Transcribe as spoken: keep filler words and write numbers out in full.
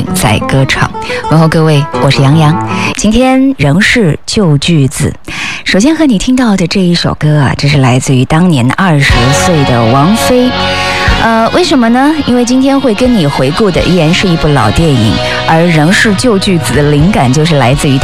命在歌唱。问候各位，我是杨洋，今天仍是旧句子。首先和你听到的这一首歌啊，这是来自于当年二十岁的王菲。呃，为什么呢？因为今天会跟你回顾的依然是一部老电影，而仍是旧句子的灵感就是来自于